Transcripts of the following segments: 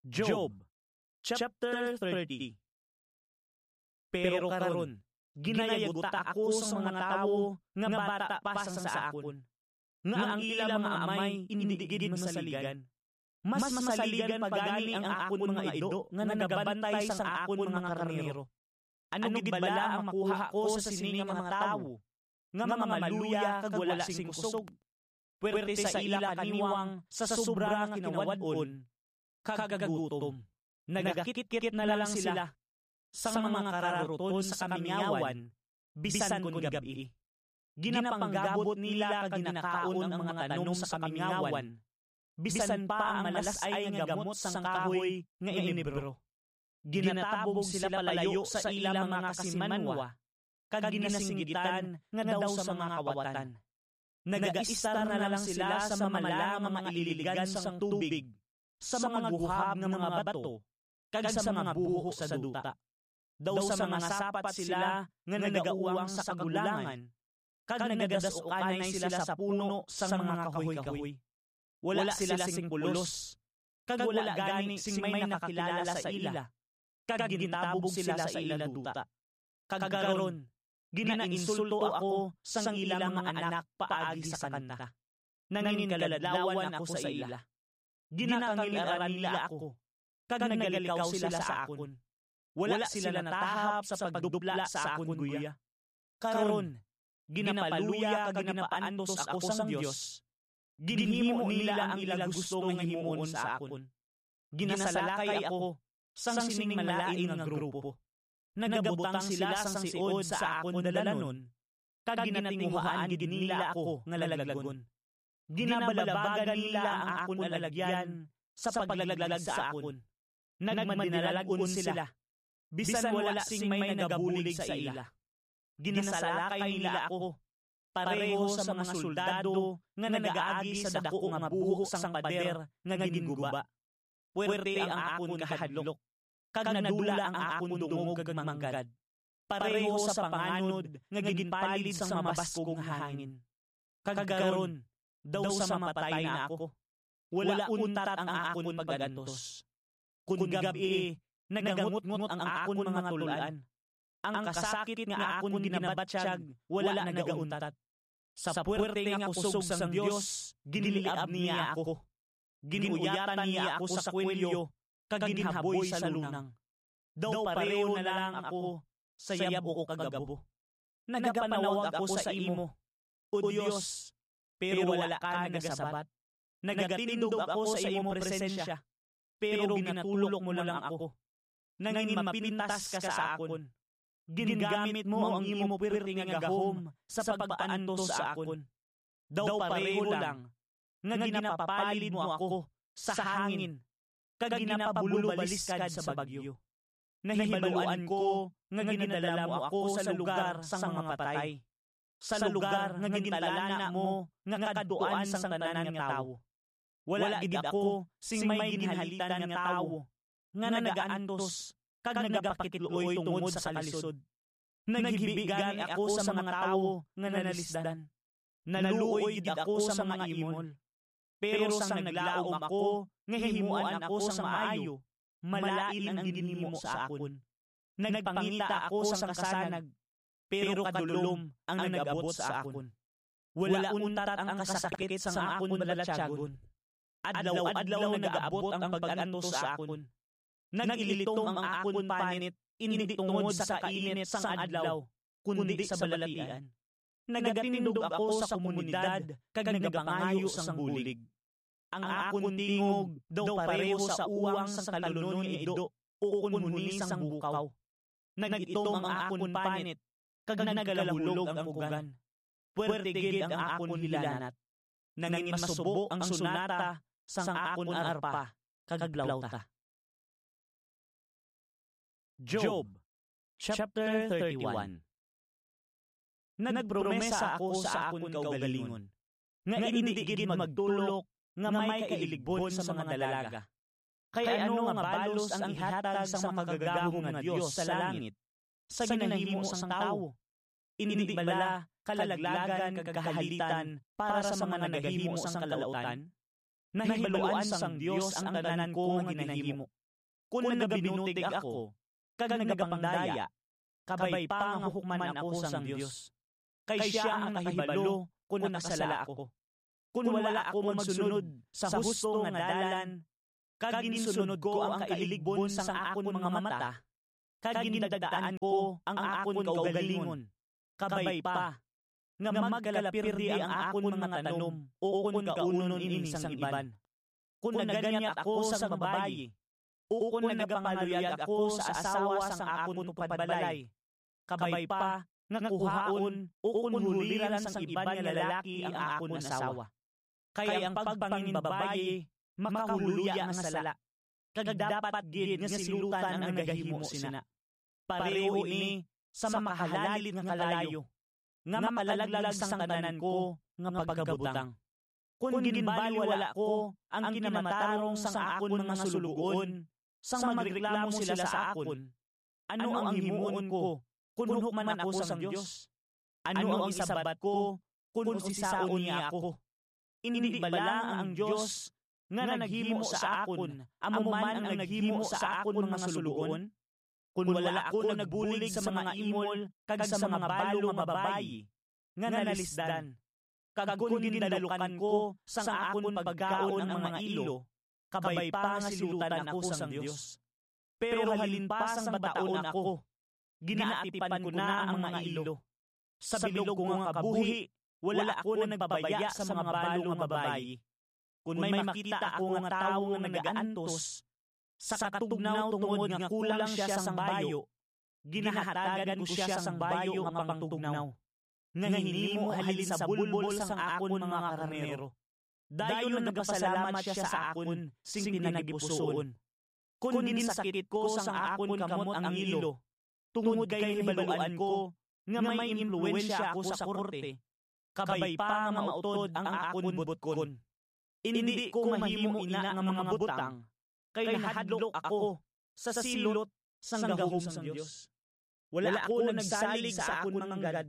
Job, chapter 30. Pero karon, ginayaguta ako sa mga tawo nga bata pa sang sa akon, nga ang ila mga amay hindi gid masaligan. Mas masaligan pagani ang akon mga ido nga nagabantay sang akon mga karnero. Ano gid bala ang makuha ko sa sini nga mga tawo, nga mamaluya kag wala sing kusog. Puwerte sa ila kaniwang sa sobra nga kinawad-on, kagagutom. Nagakit-kit na lang sila sang mga kararuton sa kamingawan, bisan kun gabi. Ginapanggabot nila kag ginakaon ang mga tanom sa kamingawan, bisan pa ang malasay nga gamot sang kahoy nga inibro. Ginatabog sila palayo sa ilang mga kasimanwa, kag ginasinggitan nga daw sa mga kawatan. Nagaistar na lang sila sa mamala nga mga ililigan sang tubig, sa mga guhab nga mga bato, kag sa mga buho sa duta. Daw sa mga sapat sila nga nagauwang sa kagulangan, kag nagadasukanay sila sa puno sang mga kahoy-kahoy. Wala sila sing pulos, kag wala gani sing may nakakilala sa ila, kag gintabog sila sa ila duta. Kag karon, ginainsulto ako sang ilang mga anak paagi sa kanta. Nanginkaladlawan ako sa ila. Ginakangil-aran nila ako, kag nagalikaw sila sa akon. Wala sila natahap sa pagdupla sa akon guya. Karon, ginapaluya kag ginapaantos ako sang Dios. Ginhimo nila ang ila gusto nga himuon sa akon. Ginasalakay ako sang sining malain nga grupo. Nagabutang sila sang siod sa akon dalanon, kag ginatinguhaan gid nila ako nga lalaglagon. Ginabalabagan nila ang akon alagyan sa paglaglag sa akon. Nagmadinalagon sila, bisan wala sing may nagabulig sa ila. Ginasalakay nila ako, pareho sa mga soldado nga nagaagi sa dako nga buho sang pader nga ginguba. Puwerte ang akon kahadlok, kag nadula ang akon dungog kag manggad. Pareho sa panganod nga ginpalid sang mabaskog nga hangin. Kag karon, daw sa mapatay na ako, wala untat ang akon pagagantos. Kun gabi, nagangut-ngut ang akon mga tulan. Ang kasakit nga akon ginabatsyag, wala nagauntat. Sa puwerte nga kusog sang Dios, giniliab niya ako. Ginuyatan niya ako sa kwelyo, kag ginhaboy sa lunang. Daw pareho na lang ako, sayab o kagabo. Nagapanawag ako sa imo, O Dios, pero wala ka nagasabat. Nagatindog ako sa imo presensya, pero ginatulok mo lang ako. Nangin mapintas ka sa akon. Gingamit mo ang imo pirti nga gahom sa pagpaantos sa akon. Daw pareho lang, nga ginapapalid mo ako sa hangin, kag ginapabulubaliskad sa bagyo. Nahibaluan ko nga ginadala mo ako sa lugar sang mga patay, sa lugar nga gintalana mo nga kaduan sang tanan nga tawo. Wala gid ako sing may ginhalitan nga tawo nga nagaantos kag nagapakitluoy tungod sa kalisod. Naghibigan ako sa mga tawo nga nanalisdan. Naluoy gid ako sa mga imol. Pero sang naglaom ako nga himuan ako sa maayo, malain ang ginhimo sa akon. Nagpangita ako sang kasanag, pero kadulom ang nagabot sa akon. Wala untat ang kasakit sang akon balatyagon. Adlaw-adlaw nagaabot ang pag-antos sa akon. Nagilitong ang akon panit, hindi tungod sa kainit sang adlaw, kundi sa balatian. Nagatinindog ako sa komunidad, kag nagapangayo sang bulig. Ang akon tingog, daw pareho sa uwang sang talunon ni Ido, o kunhuni sang bukaw. Nagitong ang akon panit, kag nagalahulog ang ugan. Puwerte gid ang akon hilanat. Nangin masubo ang sunata sang akon arpa, kag blauta. Job, chapter 31. Nagpromesa ako sa akon kaugalingon, nga hindi gid magtulok nga may kailigbon sa mga dalaga. Kaya ano nga balos ang ihatag sa makagagahong nga Dios sa langit, sa ginahimo sang tawo? Hindi bala kalaglagan kag kahalitan para sa mga nagahimo sang kalautan? Nahibaluan sang Dios ang tanan ko nga ginahimo, Kun nagabinutig ako, kag nagapangdaya, kabay pa nga hukman ako sang Dios. Kay siya ang kahibalo kun nakasala ako. Kun wala ako magsunod sa husto nga dalan, kag ginsunod ko ang kailigbon sang akon mga mata, kag ginidadaan ko ang akon kaugalingon, kabay pa, nga magkalapirdi ang akon mga tanom, o kun kaunon ini sang iban. Kun naganyat ako sa babayi, o kun nagapangaluyag ako sa asawa sang akon tupadbalay, kabay pa, nga kuhaon, o kun huliran sang iban nga lalaki ang akon asawa. Kaya ang pagpangin babayi, makahuluya nga sala. Kag dapat gid nga silutan ang nagahimo sina. Pareho ini sa makahalalit nga kalayo, nga makalaglag sang tanan ko nga pagkabutang. Kung ginbaliwala ko ang kinamatarong sang akon mga sulugon, sang magreklamo sila sa akon, ano ang himuon ko kung hukman ako sang Dios? Ano ang isabat ko kung sisaon niya ako? Hindi bala ang Diyos nga naghimo sa akon, amo man ang naghimo sa akon mga sulugon? Kung wala ako nagbulig sa mga imol kag sa mga balo nga babayi, nga nalisdan, kag kung gindalukan ko sang akon pagkaon ang mga ilo, kabay pa nga silutan ako sang Dios. Pero halin pa sang bataon ako, ginaatipan ko na ang mga ilo. Sa bilog ko nga kabuhi, wala ako nagbabaya sa mga balo nga babayi. Kung may makita ako nga tawo nga nagaantos, sa katugnaw tungod nga kulang siya sang bayo, ginahatagan ko siya sang bayo nga pangtugnaw. Nga hinimo halin sa bulbol sang akon mga karnero. Dayon nagpasalamat siya sa akon sing tinagipusoon. Kung ginsakit ko sang akon kamot ang ilo, tungod kay hibaluan ko nga may impluwensya ako sa korte, kabay pa nga mautod ang akon butkon. Hindi ko mahimo ina nga mga butang, kay nahadlok ako sa silot sang gahom sang Dios. Wala ako nagsalig sa akon manggad,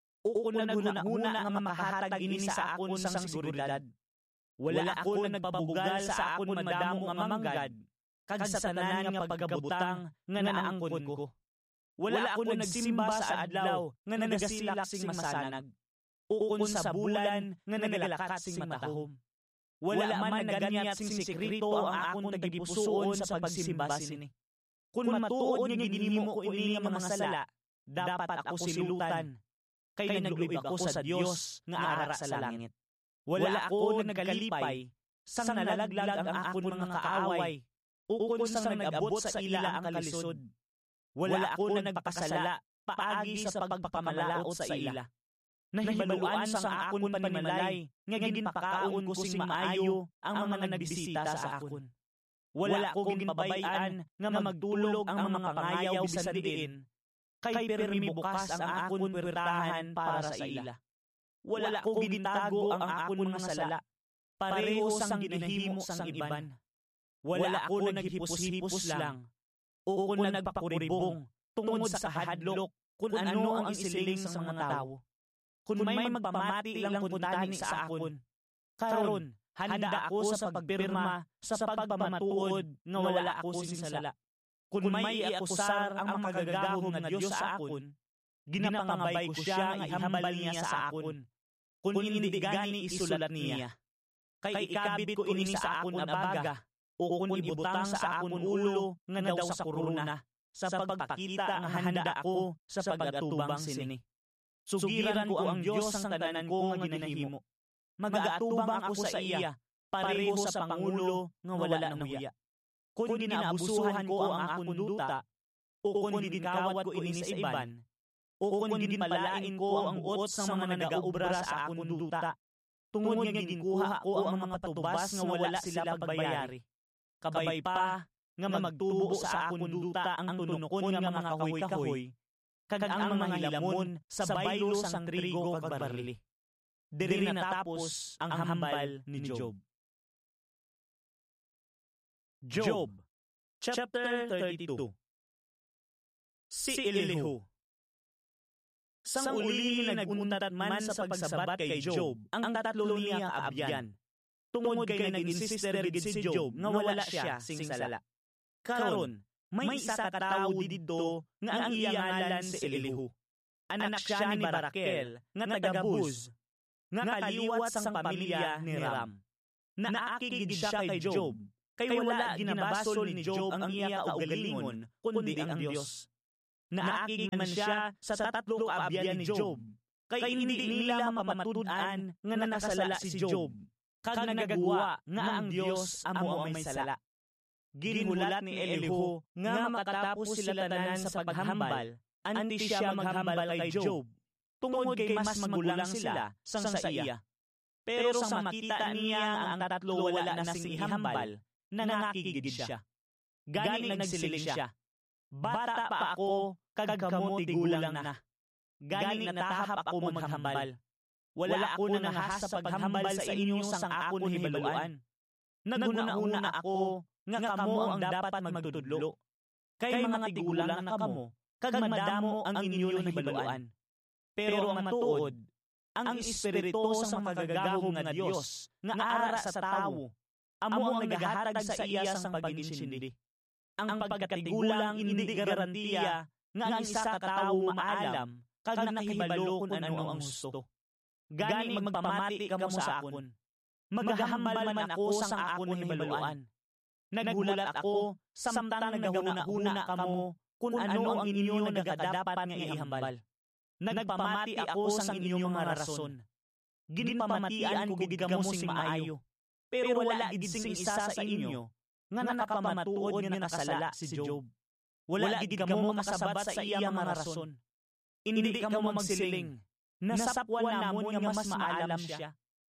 o naghuna-huna nga makahatag ini sa akon sang seguridad. Wala ako nagpabugal sa akon madamo nga manggad, kag sa tanan nga pagkabutang nga naangkon ko. Wala ako nagsimba sa adlaw nga nagasilak sing masanag, uon sa bulan nga nagalakat sing matahom. Wala man naganyat sing sekreto ang akong tagipusoon sa pagsimba sini. Kung matuod nga ginimo ko ini nga mga sala, dapat ako silutan, kay nagluib ako sa Dios nga ara sa langit. Wala ako nagkalipay, sang nalaglag ang akon mga kaaway, ukon sang nag-abot sa ila ang kalisod. Wala ako nagpakasala, paagi sa pagpamalaot sa ila. Nahibaluan sang akon panimalay, nga ginpakaon ko sing maayo ang mga nagbisita sa akon. Wala ko ginpabayaan nga magdulog ang mga pangayaw bisan diin, kay permi bukas ang akon puwertahan para sa ila. Wala ko gintago ang akon mga sala, pareho sang ginahimo sang iban. Wala ako naghipos-hipos lang, o kung nagpakuribong tungod sa kahadlok kung ano ang isiling sa mga tao. Kung may magpamati lang kuntani sa akon, karon handa ako sa pagpirma sa pagpamatuod nga wala ako sing sala. Kung may iakusar ang makagagahom nga Dios sa akon, ginapangabay ko siya nga ihambal niya sa akon. Kung hindi gani isulat niya, kay ikabit ko ini sa akon abaga, o kung ibutang sa akon ulo nga daw sa korona, sa pagpakita nga handa ako sa pagatubang sini. Sugiran ko ang Diyos sang tanan ko nga ginahimo. Mag-aatubang ako sa iya, pareho sa Pangulo nga wala nang huya. Kung ginaabusuhan ko ang akon duta, o kung ginkawat ko ini sa iban, o kung ginpalain ko ang uot sang mga nagaubra sa akon duta, tungod nga ginkuha ko ang mga patubas nga wala sila pagbayari. Kabay pa nga magtubo sa akon duta ang tunokon nga mga kahoy-kahoy, kag ang mga hilamon sa baylo sang trigo kag barli. Diri natapos ang hambal ni Job. Job, chapter 32. Si Elihu. Sang uli naguntat man sa pagsabat kay Job, ang tatlo niya kaabyan. Tungod kay nag-insister gid si Job nga wala siya sing sala. Karon, may isa ka tawo didto nga ang iya ngalan si Elihu. Anak siya ni Barakel nga taga Buz, nga kaliwat sang pamilya ni Ram. Naakigid siya kay Job, kay wala ginabasol ni Job ang iya kaugalingon, kundi ang Dios. Naakig man siya sa tatlo kaabyan ni Job, kay hindi nila mapamatudan nga nakasala si Job, kag nagagawa nga ang Dios amo ang may sala. Ginhulat ni Elihu nga makatapos sila tanan sa paghambal, anti siya maghambal kay Job, tungod kay mas magulang sila sang sa iya. Pero sa makita niya ang tatlo wala na sing ihambal, nangakigid siya. Gani nagsiling siya, bata pa ako, kag kamo tigulang na. Gani natahap ako maghambal. Wala ako nangahas sa paghambal sa inyo sang ako hibaluan. Naguna-una ako nga kamo ang dapat magtudlo. Kay mga tigulang na kamo, kag madamo ang inyo hibaluan. Pero ang matuod, ang espiritu sang magagahom nga Dios nga ara sa tawo, amo ang nagahatag sa iya sang pag-insindi. Ang pagkatigulang hindi garantiya nga ang isa ka tawo maalam kag nakahibalo kung ano ang gusto. Gani magpamati kamo sa akon. Maghahambal man ako sang akon hibaluan. Nagulat ako samtang nagahuna-huna kamo kung ano ang inyo nagkadapat nga ihambal. Nagpamati ako sang inyong mga rason. Ginpamatian ko gid kamo sing maayo. Pero wala gid sing isa sa inyo nga nakapamatuod nga nakasala si Job. Wala gid kamo makasabat sa iya mga rason. Hindi kamo magsiling, nasapwan namon nga mas maalam siya.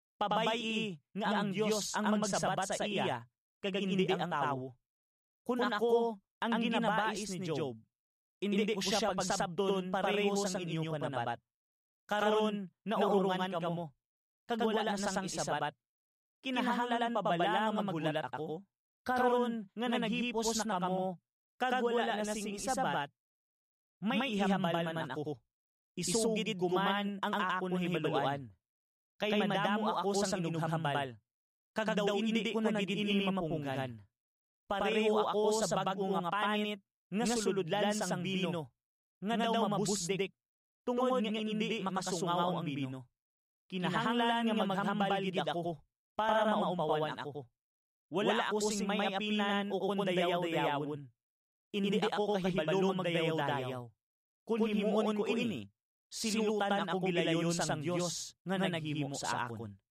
Pabayi nga ang Dios ang magsabat sa iya, kag hindi ang tawo. Kun ako ang ginabais ni Job, hindi ko siya pagsabton pareho sang inyong panabat. Karon naurungan kamo, kag wala na sang isabat. Kinahanglan pa bala nga magulat ako? Karon nga naghipos na kamo, kag wala na sing isabat, may ihambal man ako. Isugid guman ang akon hibaluan. Kay madamo ako sang inughambal. Kag daw hindi ko na gid mapunggan. Pareho ako sa bago nga panit nga suludlan sang bino. Nga daw mabusdik tungod nga hindi makasungaw ang bino. Kinahanglan nga maghambal gid ako para maumpawan ako. Wala ako sing may apinan o kun dayaw-dayawon. Hindi ako kahibalo magdayaw-dayaw. Kung himuon ko ini, silutan ako gilayon sang Dios nga naghimo sa akon.